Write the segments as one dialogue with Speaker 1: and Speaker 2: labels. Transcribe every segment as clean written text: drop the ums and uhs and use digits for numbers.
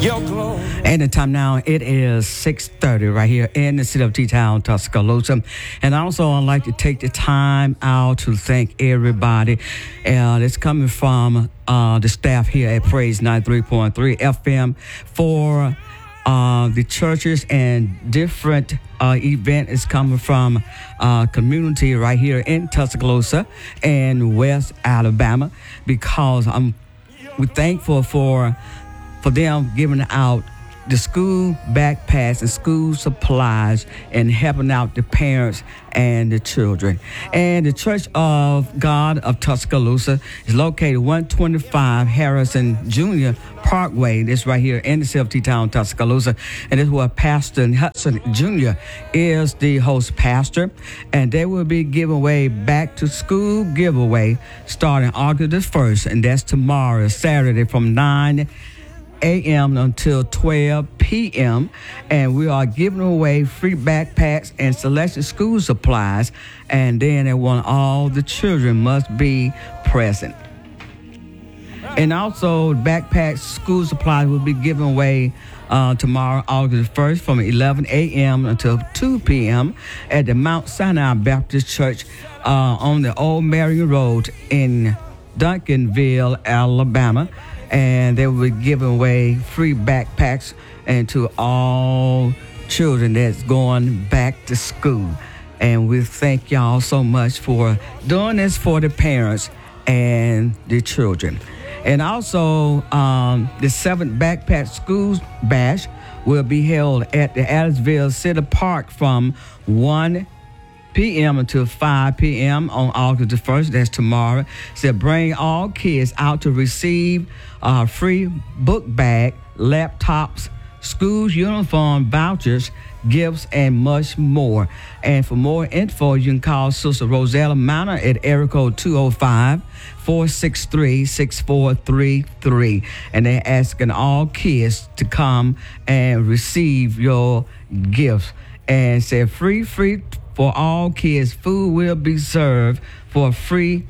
Speaker 1: Your glory.
Speaker 2: And the time now, it is 6:30 right here in the city of T-Town, Tuscaloosa. And also, I'd like to take the time out to thank everybody that's coming from the staff here at Praise 93.3 FM for the churches and different event is coming from community right here in Tuscaloosa and West Alabama, because we're thankful for them giving out the school backpacks and school supplies and helping out the parents and the children. And the Church of God of Tuscaloosa is located 125 Harrison Jr. Parkway. This right here in the city of T-Town, Tuscaloosa. And this is where Pastor Hudson Jr. is the host pastor. And they will be giving away back to school giveaway starting August the 1st. And that's tomorrow, Saturday, from 9 a.m. until 12 p.m. And we are giving away free backpacks and selected school supplies. And then they want all the children must be present. And also, backpacks, school supplies will be given away tomorrow, August 1st, from 11 a.m. until 2 p.m. at the Mount Sinai Baptist Church on the Old Marion Road in Duncanville, Alabama. And they will be giving away free backpacks and to all children that's going back to school. And we thank y'all so much for doing this for the parents and the children. And also, the 7th Backpack Schools Bash will be held at the Adamsville City Park from 1 p.m. until 5 p.m. on August the 1st. That's tomorrow. So bring all kids out to receive free book bag, laptops, schools, uniform, vouchers, gifts, and much more. And for more info, you can call Sister Rosella Manor at area code 205-463-6433. And they're asking all kids to come and receive your gifts. And say free for all kids. Food will be served for free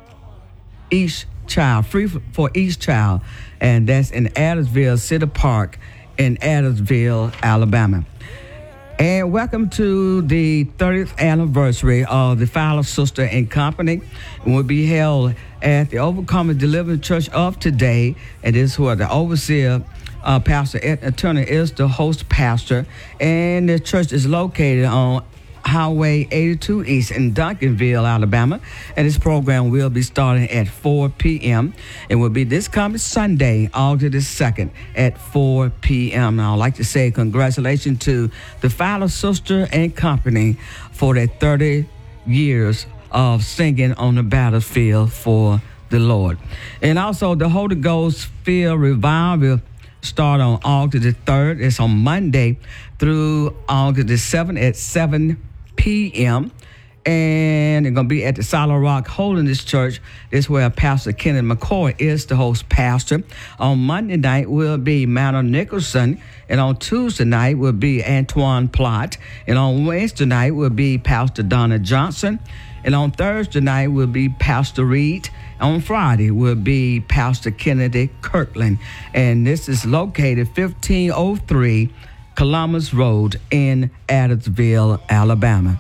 Speaker 2: for each child. And that's in Adamsville City Park in Adamsville, Alabama. And welcome to the 30th anniversary of the Fowler Sister and Company. It will be held at the Overcoming Deliverance Church of today. And this is where the overseer, Pastor Ed Turner, is the host pastor. And the church is located on Highway 82 East in Duncanville, Alabama. And this program will be starting at 4 p.m. It will be this coming Sunday, August the 2nd at 4 p.m. And I'd like to say congratulations to the Fowler Sister and Company for their 30 years of singing on the battlefield for the Lord. And also the Holy Ghost Field Revival start on August the 3rd. It's on Monday through August the 7th at 7 p.m. And they're going to be at the Solid Rock Holiness Church. This is where Pastor Kenneth McCoy is the host pastor. On Monday night will be Manor Nicholson. And on Tuesday night will be Antoine Plott. And on Wednesday night will be Pastor Donna Johnson. And on Thursday night will be Pastor Reed. On Friday will be Pastor Kennedy Kirkland. And this is located 1503 Columbus Road in Adamsville, Alabama.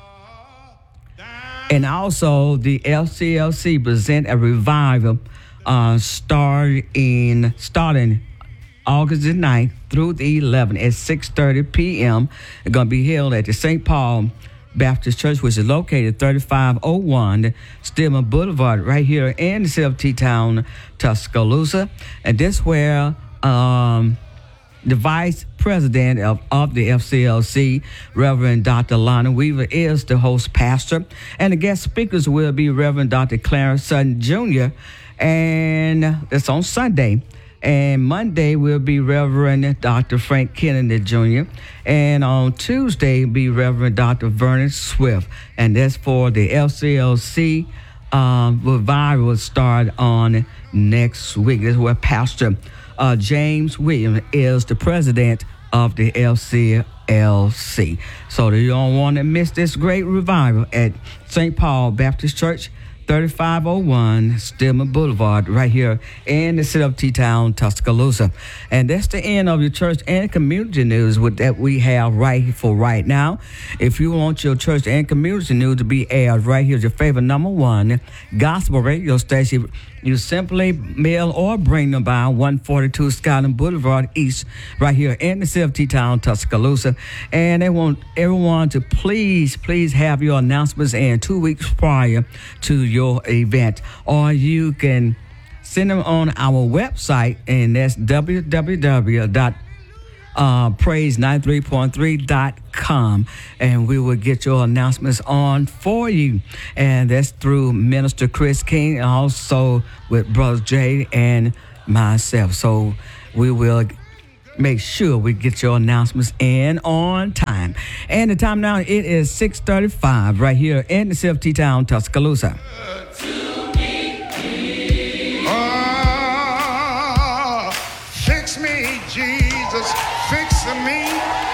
Speaker 2: And also the LCLC present a revival starting August the 9th through the 11th at 6:30 p.m. It's going to be held at the St. Paul Baptist Church, which is located 3501 Stillman Boulevard right here in the city of T-Town, Tuscaloosa. And this where the Vice President of the FCLC, Reverend Dr. Lana Weaver, is the host pastor. And the guest speakers will be Reverend Dr. Clarence Sutton Jr., and that's on Sunday. And Monday will be Reverend Dr. Frank Kennedy Jr., and on Tuesday will be Reverend Dr. Vernon Swift. And that's for the FCLC revival will start on next week. This is where Pastor James Williams is the president of the LCLC. So you don't want to miss this great revival at St. Paul Baptist Church, 3501 Stillman Boulevard, right here in the city of T-Town, Tuscaloosa. And that's the end of your church and community news that we have right now. If you want your church and community news to be aired right here, your favorite number one gospel radio station, you simply mail or bring them by 142 Skyland Boulevard East, right here in the city of T-Town, Tuscaloosa. And they want everyone to please have your announcements in 2 weeks prior to your event. Or you can send them on our website, and that's www.praise93.3.com, and we will get your announcements on for you. And that's through Minister Chris King, and also with Brother Jay and myself. So we will make sure we get your announcements in on time. And the time now, it is 6:35 right here in the city of T-Town, Tuscaloosa.
Speaker 1: Fix me, Jesus, fix me.